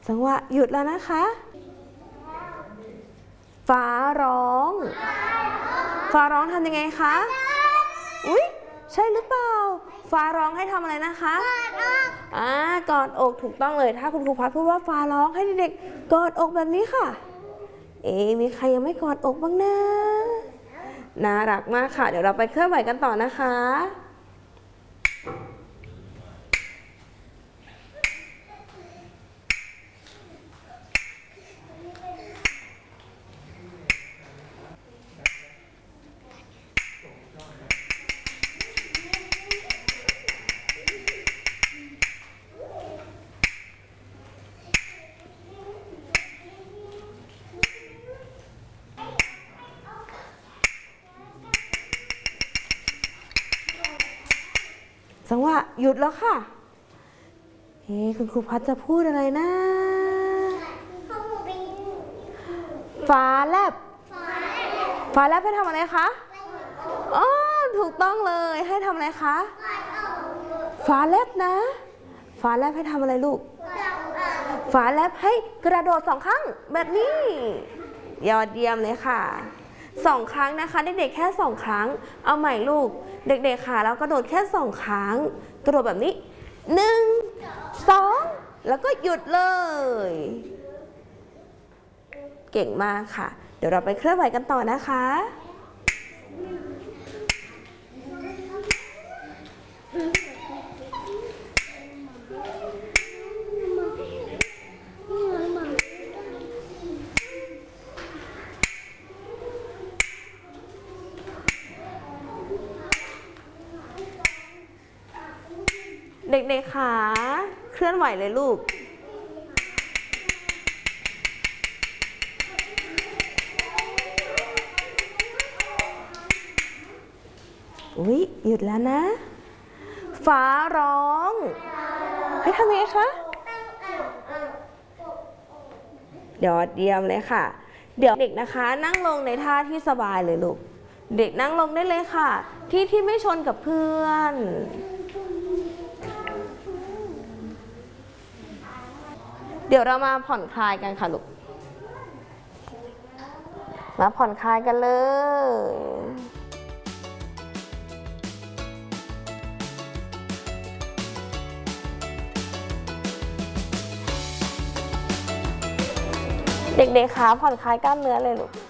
จังหวะหยุดแล้วนะคะฟ้าร้องฟ้าร้องทำยังไงคะอุ๊ยใช่หรือเปล่าฟ้าร้องให้ทำอะไรนะคะกอดอกถูกต้องเลยถ้าคุณครูพัดพูดว่าฟ้าร้องให้เด็กๆกอดอกแบบนี้ค่ะมีใครยังไม่กอดอกบ้างนะน่ารักมากค่ะเดี๋ยวเราไปเคลื่อนไหวกันต่อนะคะจังหวะหยุดแล้วค่ะคุณครูพัดจะพูดอะไรนะฟ้าแลบฟ้าแลบให้ทำอะไรคะถูกต้องเลยให้ทำอะไรคะฟ้าแลบนะฟ้าแลบให้ทำอะไรลูกฟ้าแลบให้กระโดด2 ครั้งแบบนี้ยอดเยี่ยมเลยค่ะ2 ครั้งนะคะเด็กๆแค่2 ครั้งเอาใหม่ลูกเด็กๆค่ะแล้วกระโดดแค่2 ครั้งกระโดดแบบนี้1 2แล้วก็หยุดเลยเก่งมากค่ะเดี๋ยวเราไปเคลื่อนไหวกันต่อนะคะเด็กๆค่ะเคลื่อนไหวเลยลูกหยุดแล้วนะฟ้าร้องให้ทำยังไงคะยอดเยี่ยมเลยค่ะเดี๋ยวเด็กนะคะนั่งลงในท่าที่สบายเลยลูกเด็กนั่งลงได้เลยค่ะที่ไม่ชนกับเพื่อนเดี๋ยวเรามาผ่อนคลายกันค่ะลูกมาผ่อนคลายกันเลยเด็กๆคะผ่อนคลายกล้ามเนื้อเลยลูก